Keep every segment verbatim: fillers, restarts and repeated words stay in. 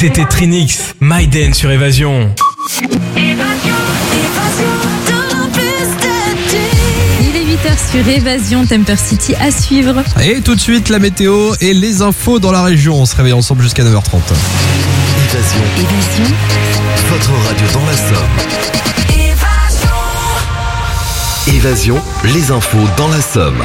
C'était Trinix, Maiden sur Évasion. Il est huit heures sur Évasion, Temper City à suivre. Et tout de suite, la météo et les infos dans la région. On se réveille ensemble jusqu'à neuf heures trente. Évasion. Évasion. Votre radio dans la Somme. Évasion, les infos dans la Somme.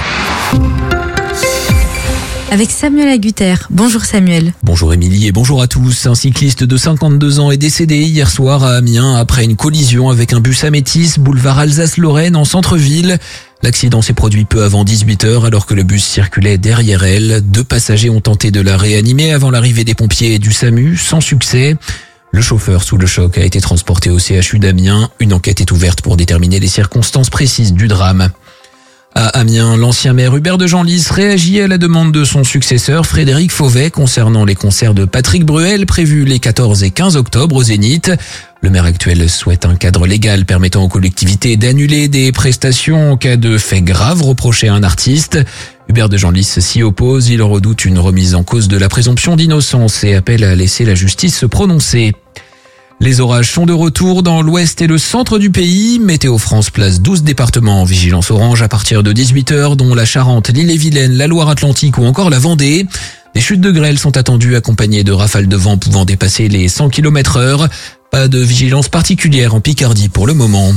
Avec Samuel Agutter. Bonjour Samuel. Bonjour Émilie et bonjour à tous. Un cycliste de cinquante-deux ans est décédé hier soir à Amiens après une collision avec un bus à Métis, boulevard Alsace-Lorraine en centre-ville. L'accident s'est produit peu avant dix-huit heures alors que le bus circulait derrière elle. Deux passagers ont tenté de la réanimer avant l'arrivée des pompiers et du SAMU, sans succès. Le chauffeur sous le choc a été transporté au C H U d'Amiens. Une enquête est ouverte pour déterminer les circonstances précises du drame. À Amiens, l'ancien maire Hubert de Genlis réagit à la demande de son successeur Frédéric Fauvet concernant les concerts de Patrick Bruel prévus les quatorze et quinze octobre au Zénith. Le maire actuel souhaite un cadre légal permettant aux collectivités d'annuler des prestations en cas de faits graves reprochés à un artiste. Hubert de Genlis s'y oppose, il redoute une remise en cause de la présomption d'innocence et appelle à laisser la justice se prononcer. Les orages sont de retour dans l'ouest et le centre du pays. Météo France place douze départements en vigilance orange à partir de dix-huit heures, dont la Charente, l'Ille-et-Vilaine, la Loire-Atlantique ou encore la Vendée. Des chutes de grêle sont attendues accompagnées de rafales de vent pouvant dépasser les cent kilomètres heure. Pas de vigilance particulière en Picardie pour le moment.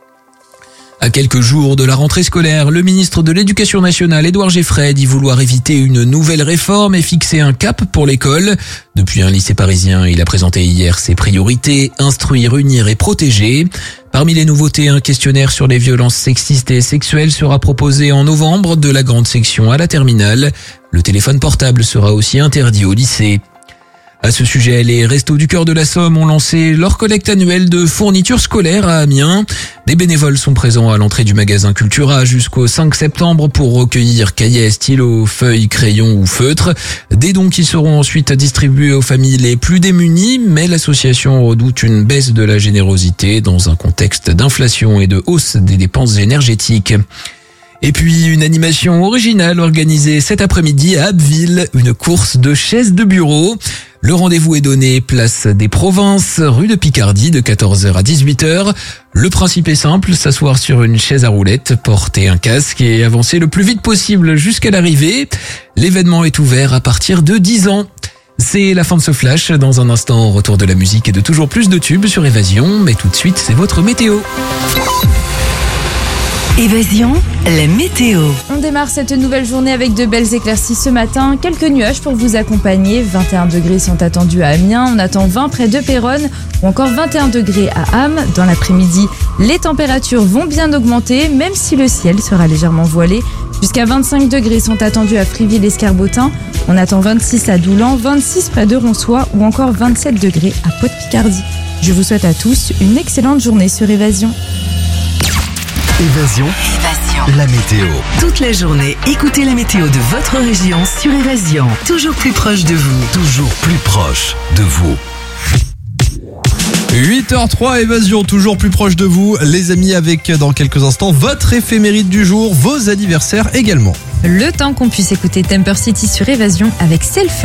À quelques jours de la rentrée scolaire, le ministre de l'Éducation nationale, Édouard Geffray, dit vouloir éviter une nouvelle réforme et fixer un cap pour l'école. Depuis un lycée parisien, il a présenté hier ses priorités, instruire, unir et protéger. Parmi les nouveautés, un questionnaire sur les violences sexistes et sexuelles sera proposé en novembre de la grande section à la terminale. Le téléphone portable sera aussi interdit au lycée. À ce sujet, les Restos du Cœur de la Somme ont lancé leur collecte annuelle de fournitures scolaires à Amiens. Des bénévoles sont présents à l'entrée du magasin Cultura jusqu'au cinq septembre pour recueillir cahiers, stylos, feuilles, crayons ou feutres. Des dons qui seront ensuite distribués aux familles les plus démunies, mais l'association redoute une baisse de la générosité dans un contexte d'inflation et de hausse des dépenses énergétiques. Et puis une animation originale organisée cet après-midi à Abbeville, une course de chaises de bureau. Le rendez-vous est donné place des Provinces, rue de Picardie, de quatorze heures à dix-huit heures. Le principe est simple, s'asseoir sur une chaise à roulettes, porter un casque et avancer le plus vite possible jusqu'à l'arrivée. L'événement est ouvert à partir de dix ans. C'est la fin de ce flash. Dans un instant, retour de la musique et de toujours plus de tubes sur Évasion. Mais tout de suite, c'est votre météo. Évasion, la météo. On démarre cette nouvelle journée avec de belles éclaircies ce matin. Quelques nuages pour vous accompagner. vingt et un degrés sont attendus à Amiens. On attend vingt près de Péronne ou encore vingt et un degrés à Ham. Dans l'après-midi, les températures vont bien augmenter, même si le ciel sera légèrement voilé. Jusqu'à vingt-cinq degrés sont attendus à Friville-Escarbotin. On attend vingt-six à Doulan, vingt-six près de Ronsois ou encore vingt-sept degrés à Pau-de-Picardie. Je vous souhaite à tous une excellente journée sur Évasion. Évasion. Évasion. La météo. Toute la journée, écoutez la météo de votre région sur Évasion. Toujours plus proche de vous. Toujours plus proche de vous. huit heures trois, Évasion, toujours plus proche de vous. Les amis, avec dans quelques instants, votre éphéméride du jour, vos anniversaires également. Le temps qu'on puisse écouter Temper City sur Évasion avec Selfie.